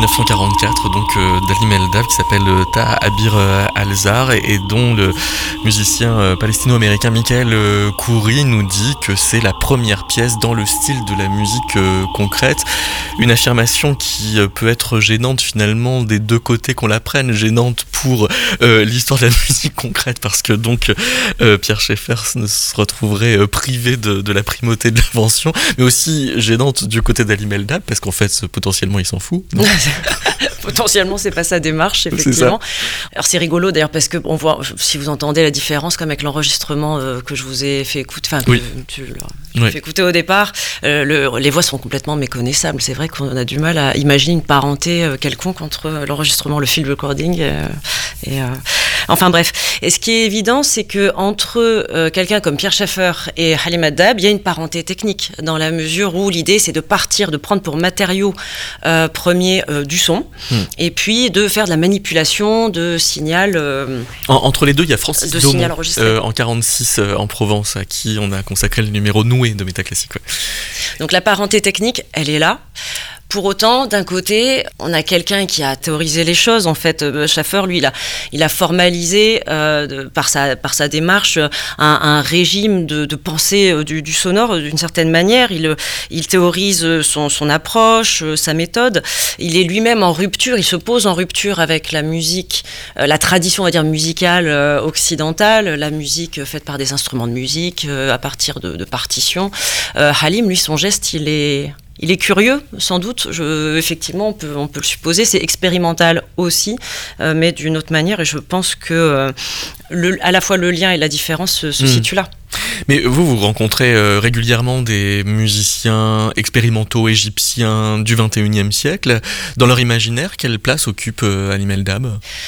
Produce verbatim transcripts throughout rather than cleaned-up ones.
dix-neuf cent quarante-quatre, donc euh, d'Halim El-Dab, qui s'appelle euh, Ta Abir euh, Al-Zar, et, et dont le musicien euh, palestino-américain Michael euh, Khoury nous dit que c'est la première pièce dans le style de la musique euh, concrète. Une affirmation qui euh, peut être gênante finalement des deux côtés qu'on la prenne, gênante pour euh, l'histoire de la musique concrète, parce que donc euh, Pierre Schaeffer se retrouverait euh, privé de, de la primauté de l'invention, mais aussi gênante du côté d'Halim El-Dab, parce qu'en fait potentiellement il s'en fout. Potentiellement, c'est pas sa démarche, effectivement. C'est Alors c'est rigolo d'ailleurs parce que on voit, si vous entendez la différence, comme avec l'enregistrement euh, que je vous ai fait écouter, enfin que oui. tu l'as oui. fait écouter au départ, euh, le, les voix sont complètement méconnaissables. C'est vrai qu'on a du mal à imaginer une parenté euh, quelconque entre l'enregistrement, le field recording euh, et euh, enfin bref. Et ce qui est évident, c'est que entre euh, quelqu'un comme Pierre Schaeffer et Halim El-Dab, il y a une parenté technique dans la mesure où l'idée c'est de partir, de prendre pour matériau euh, premier euh, du son. Hmm. Et puis de faire de la manipulation de signal. Euh, en, entre les deux, il y a Francis de Daumont, signal enregistré. Euh, en quarante-six euh, en Provence, à qui on a consacré le numéro Noué de Métaclassique. Ouais. Donc la parenté technique, elle est là. Pour autant, d'un côté, on a quelqu'un qui a théorisé les choses. En fait, Schaeffer, lui, il a, il a formalisé euh, de, par, sa, par sa démarche un, un régime de, de pensée du, du sonore d'une certaine manière. Il, il théorise son, son approche, sa méthode. Il est lui-même en rupture, il se pose en rupture avec la musique, euh, la tradition, on va dire, musicale euh, occidentale, la musique faite par des instruments de musique euh, à partir de, de partitions. Euh, Halim, lui, son geste, il est... Il est curieux, sans doute. Je, effectivement, on peut, on peut le supposer. C'est expérimental aussi, euh, mais d'une autre manière. Et je pense que euh, le, à la fois le lien et la différence se, se mmh. situent là. Mais vous, vous rencontrez euh, régulièrement des musiciens expérimentaux égyptiens du vingt et unième siècle. Dans leur imaginaire, quelle place occupe euh, Halim El-Dab ?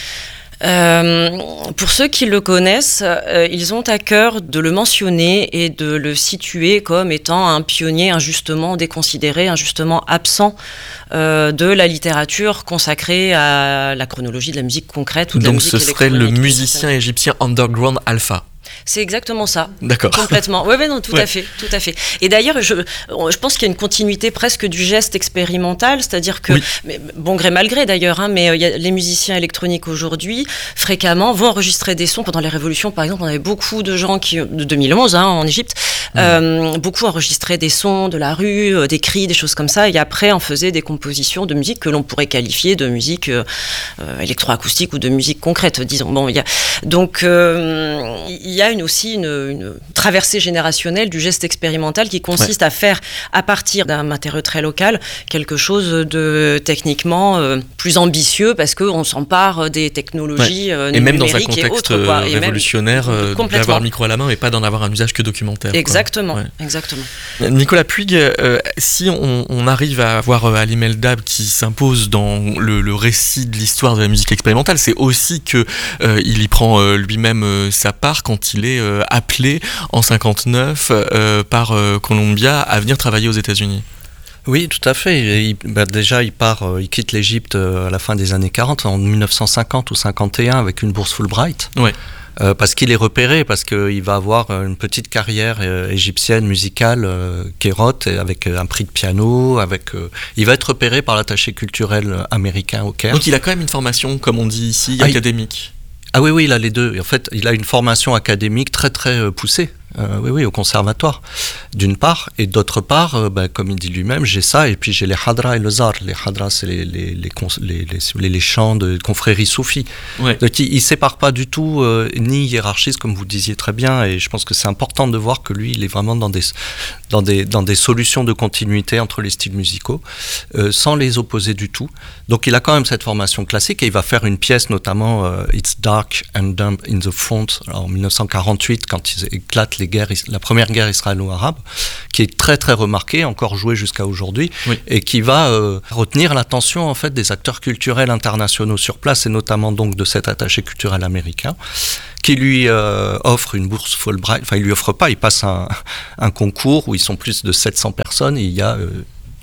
Euh, pour ceux qui le connaissent, euh, ils ont à cœur de le mentionner et de le situer comme étant un pionnier injustement déconsidéré, injustement absent euh, de la littérature consacrée à la chronologie de la musique concrète ou de Donc la musique ce serait le musicien égyptien underground alpha. C'est exactement ça. D'accord. Complètement. Oui, ouais, non, tout ouais. à fait, tout à fait. Et d'ailleurs, je, je pense qu'il y a une continuité presque du geste expérimental, c'est-à-dire que, oui. mais, bon gré mal gré d'ailleurs, hein, mais il y a les musiciens électroniques aujourd'hui, fréquemment, vont enregistrer des sons. Pendant les révolutions, par exemple, on avait beaucoup de gens qui, de deux mille onze, hein, en Égypte, mmh. euh, beaucoup enregistraient des sons de la rue, euh, des cris, des choses comme ça, et après, on faisait des compositions de musique que l'on pourrait qualifier de musique euh, électroacoustique ou de musique concrète, disons. Bon, il y a donc euh, il y a une, aussi une, une traversée générationnelle du geste expérimental qui consiste ouais. à faire, à partir d'un matériau très local, quelque chose de techniquement euh, plus ambitieux parce qu'on s'empare des technologies ouais. euh, et même numériques dans un contexte et autres, quoi. Et révolutionnaire, euh, d'avoir le micro à la main et pas d'en avoir un usage que documentaire. Exactement, ouais. exactement. Nicolas Puig, euh, si on, on arrive à voir euh, Halim El-Dab qui s'impose dans le, le récit de l'histoire de la musique expérimentale, c'est aussi que euh, il y prend euh, lui-même euh, sa part quand il est euh, appelé en cinquante-neuf euh, par euh, Columbia à venir travailler aux États-Unis. Oui, tout à fait. Il, bah déjà, il part, euh, il quitte l'Égypte euh, à la fin des années quarante, en dix-neuf cent cinquante ou cinquante et un, avec une bourse Fulbright. Ouais. Euh, parce qu'il est repéré, parce qu'il va avoir une petite carrière euh, égyptienne musicale, euh, kérote, avec un prix de piano, avec. Euh, il va être repéré par l'attaché culturel américain au Caire. Donc il a quand même une formation, comme on dit ici, ah, académique. Il... Ah oui, oui, il a les deux. En fait, il a une formation académique très très euh, poussée. Euh, oui, oui, au conservatoire, d'une part, et d'autre part, euh, ben, comme il dit lui-même, j'ai ça, et puis j'ai les hadras et le zar. Les hadras, c'est les, les, les, les, les, les chants de confrérie soufie. Ouais. Donc, il ne sépare pas du tout, euh, ni hiérarchise, comme vous disiez très bien, et je pense que c'est important de voir que lui, il est vraiment dans des, dans des, dans des solutions de continuité entre les styles musicaux, euh, sans les opposer du tout. Donc, il a quand même cette formation classique, et il va faire une pièce, notamment euh, It's Dark and Dumb in the Front, en dix-neuf cent quarante-huit, quand ils éclatent les guerres, la première guerre israélo-arabe, qui est très très remarquée, encore jouée jusqu'à aujourd'hui, oui. et qui va euh, retenir l'attention en fait des acteurs culturels internationaux sur place, et notamment donc de cet attaché culturel américain, qui lui euh, offre une bourse Fulbright. Enfin, il lui offre pas, il passe un, un concours où ils sont plus de sept cents personnes, et il y a euh,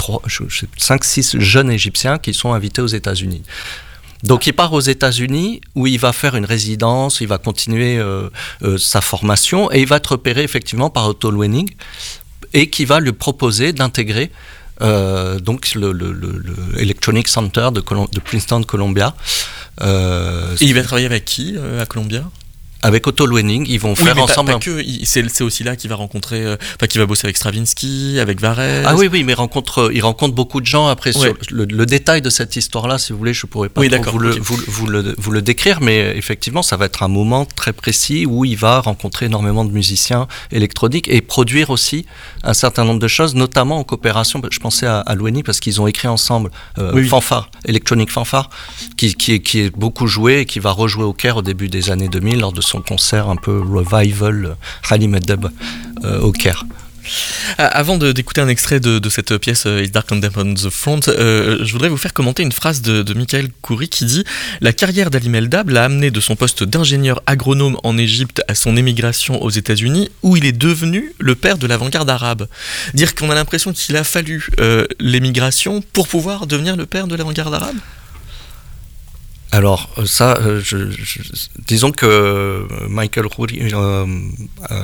cinq six jeunes Égyptiens qui sont invités aux États-Unis. Donc il part aux États-Unis où il va faire une résidence, il va continuer euh, euh, sa formation, et il va être repéré effectivement par Otto Luening, et qui va lui proposer d'intégrer euh, donc le, le, le, le Electronic Center de, Colom- de Princeton, Columbia. Euh, Et il va travailler avec qui euh, à Columbia ? Avec Otto Luening, ils vont oui, faire mais ensemble. Pas, pas que, c'est, c'est aussi là qu'il va rencontrer, euh, enfin qu'il va bosser avec Stravinsky, avec Varese. Ah oui, oui, mais il rencontre, il rencontre beaucoup de gens. Après, ouais. sur le, le détail de cette histoire-là, si vous voulez, je pourrais pas oui, vous, le, vous, vous, le, vous le décrire, mais effectivement, ça va être un moment très précis où il va rencontrer énormément de musiciens électroniques et produire aussi un certain nombre de choses, notamment en coopération. Je pensais à, à Luening parce qu'ils ont écrit ensemble euh, oui, Fanfare, Electronic Fanfare, qui, qui, qui est beaucoup joué et qui va rejouer au Caire au début des années deux mille lors de son concert un peu revival Halim Eddeb euh, au Caire. Avant de, d'écouter un extrait de, de cette pièce uh, It's Dark and Damp on the Front, euh, je voudrais vous faire commenter une phrase de, de Michael Khoury qui dit « La carrière d'Halim Eldab l'a amené de son poste d'ingénieur agronome en Égypte à son émigration aux États-Unis où il est devenu le père de l'avant-garde arabe. » Dire qu'on a l'impression qu'il a fallu euh, l'émigration pour pouvoir devenir le père de l'avant-garde arabe ? Alors ça, euh, je, je, disons que Michael Khoury, euh, euh,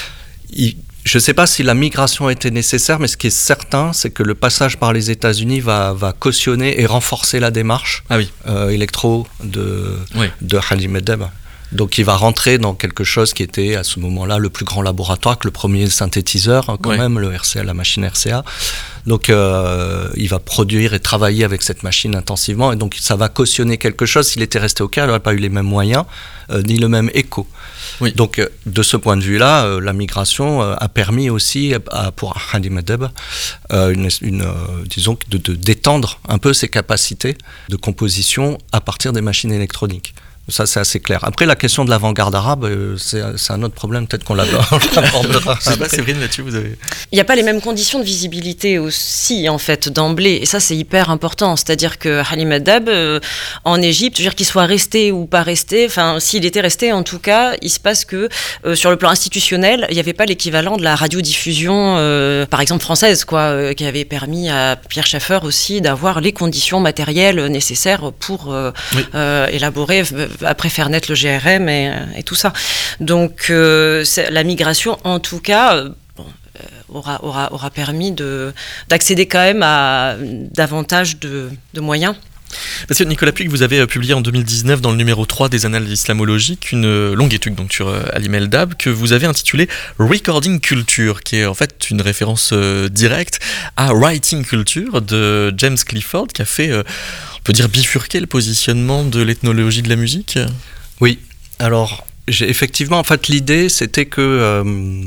il, je ne sais pas si la migration a été nécessaire, mais ce qui est certain, c'est que le passage par les États-Unis va, va cautionner et renforcer la démarche ah oui. euh, électro de, oui. de Halim Eddeb. Donc il va rentrer dans quelque chose qui était à ce moment-là le plus grand laboratoire, que le premier synthétiseur hein, quand ouais. même, le R C A, la machine R C A. Donc euh, il va produire et travailler avec cette machine intensivement et donc ça va cautionner quelque chose. S'il était resté au Caire, il n'aurait pas eu les mêmes moyens euh, ni le même écho. Oui. Donc euh, de ce point de vue-là, euh, la migration euh, a permis aussi à, pour Halim Eddeb euh, une, une, euh, disons de, de d'étendre un peu ses capacités de composition à partir des machines électroniques. Ça, c'est assez clair. Après, la question de l'avant-garde arabe, euh, c'est, c'est un autre problème. Peut-être qu'on l'abordera. Je sais pas, Séverine, là-dessus, vous avez... Il n'y a pas les mêmes conditions de visibilité aussi, en fait, d'emblée. Et ça, c'est hyper important. C'est-à-dire que Halim Eddeb, euh, en Égypte, je veux dire qu'il soit resté ou pas resté, enfin, s'il était resté, en tout cas, il se passe que, euh, sur le plan institutionnel, il n'y avait pas l'équivalent de la radiodiffusion, euh, par exemple, française, quoi, euh, qui avait permis à Pierre Schaeffer aussi d'avoir les conditions matérielles nécessaires pour euh, oui. euh, élaborer... après faire naître le G R M et, et tout ça. Donc euh, la migration, en tout cas, euh, bon, euh, aura, aura, aura permis de, d'accéder quand même à davantage de, de moyens. Parce que Nicolas Puig, vous avez publié en deux mille dix-neuf dans le numéro trois des Annales islamologiques une longue étude donc, sur Halim Eldab que vous avez intitulée Recording Culture, qui est en fait une référence euh, directe à Writing Culture de James Clifford, qui a fait, euh, on peut dire, bifurquer le positionnement de l'ethnologie de la musique. Oui, alors... J'ai, effectivement, en fait, l'idée, c'était que euh,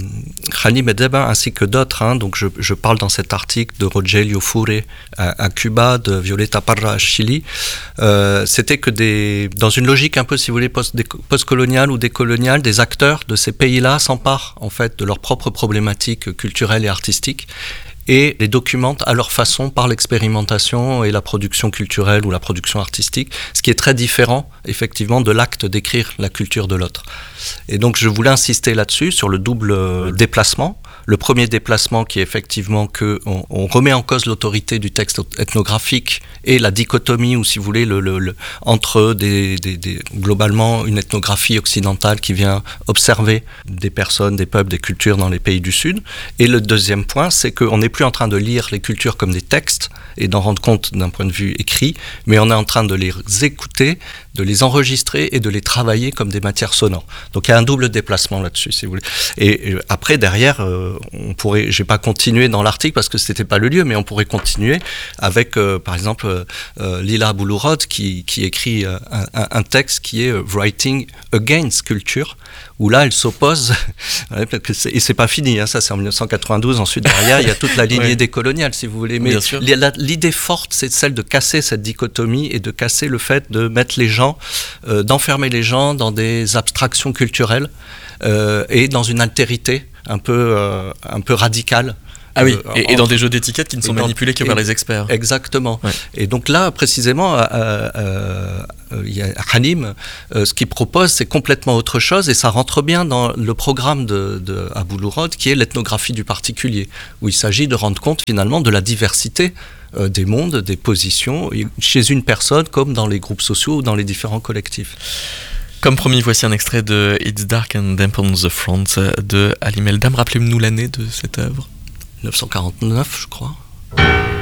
Halim Eddeb, ainsi que d'autres, hein, donc je, je parle dans cet article de Rogelio Fure à, à Cuba, de Violeta Parra à Chili, euh, c'était que des, dans une logique un peu, si vous voulez, post, post-coloniale ou décoloniale, des acteurs de ces pays-là s'emparent, en fait, de leurs propres problématiques culturelles et artistiques, et les documentent à leur façon par l'expérimentation et la production culturelle ou la production artistique, ce qui est très différent, effectivement, de l'acte d'écrire la culture de l'autre. Et donc, je voulais insister là-dessus, sur le double déplacement. Le premier déplacement qui est effectivement qu'on on remet en cause l'autorité du texte ethnographique et la dichotomie, ou si vous voulez, le, le, le, entre des, des, des, globalement une ethnographie occidentale qui vient observer des personnes, des peuples, des cultures dans les pays du Sud. Et le deuxième point, c'est qu'on n'est plus en train de lire les cultures comme des textes et d'en rendre compte d'un point de vue écrit, mais on est en train de les écouter, de les enregistrer et de les travailler comme des matières sonores. Donc il y a un double déplacement là-dessus, si vous voulez. Et, et après, derrière, euh, on pourrait, j'ai pas continué dans l'article parce que c'était pas le lieu, mais on pourrait continuer avec, euh, par exemple, euh, Lila Boulourod qui, qui écrit euh, un, un texte qui est euh, Writing Against Culture, où là, elle s'oppose, et c'est pas fini, hein, ça c'est en dix-neuf cent quatre-vingt-douze, ensuite derrière, il y a toute la lignée ouais. décoloniale, si vous voulez, mais la, l'idée forte, c'est celle de casser cette dichotomie et de casser le fait de mettre les gens, euh, d'enfermer les gens dans des abstractions culturelles euh, et dans une altérité un peu, euh, un peu radicale. Ah oui, euh, et, et dans des jeux d'étiquettes qui ne sont dans, manipulés que et, par les experts. Exactement. Ouais. Et donc là, précisément, euh, euh, euh, y a Halim, euh, ce qu'il propose, c'est complètement autre chose, et ça rentre bien dans le programme de, de Aboulourod, qui est l'ethnographie du particulier, où il s'agit de rendre compte finalement de la diversité euh, des mondes, des positions, chez une personne comme dans les groupes sociaux ou dans les différents collectifs. Comme promis, voici un extrait de It's Dark and Damp on the Front de Halim Eldab. Rappelez-nous l'année de cette œuvre. dix-neuf cent quarante-neuf, je crois.